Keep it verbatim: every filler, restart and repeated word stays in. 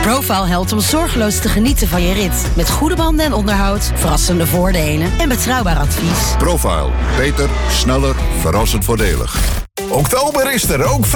Profile helpt om zorgeloos te genieten van je rit. Met goede banden en onderhoud, verrassende voordelen en betrouwbaar advies. Profile. Beter, sneller, verrassend voordelig. Oktober is er ook